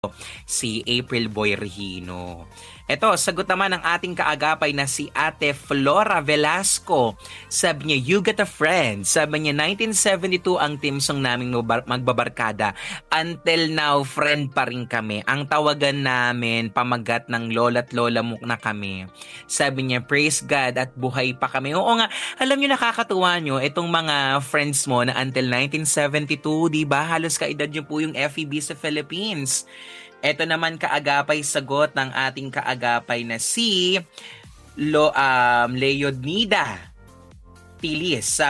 si April Boy Regino. Ito, sagot naman ng ating kaagapay na si Ate Flora Velasco. Sabi niya, You Got a Friend. Sabi niya, 1972 ang team song naming magbabarkada. Until now, friend pa rin kami. Ang tawagan namin, pamagat ng lola't lola mo na kami. Sabi niya, praise God at buhay pa kami. Oo nga, alam niyo nakakatuwa niyo, itong mga friends mo na until 1972, di ba? Halos kaedad niyo po yung FEB sa Philippines. Ito naman kaagapay sagot ng ating kaagapay na si Leonida Pilis.